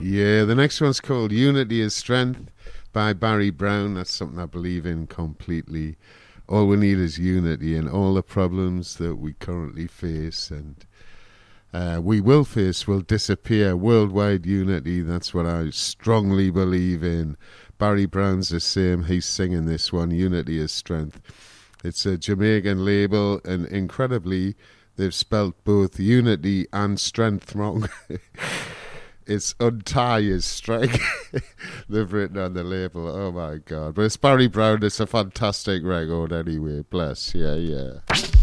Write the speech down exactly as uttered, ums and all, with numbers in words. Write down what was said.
Yeah, the next one's called Unity is Strength by Barry Brown. That's something I believe in completely. All we need is unity in all the problems that we currently face and uh, we will face will disappear. Worldwide unity, that's what I strongly believe in. Barry Brown's the same. He's singing this one, Unity is Strength. It's a Jamaican label, and incredibly, they've spelt both unity and strength wrong. It's untie is strike. They've written on the label. Oh my God. But it's Barry Brown. It's a fantastic record anyway. Bless. Yeah, yeah.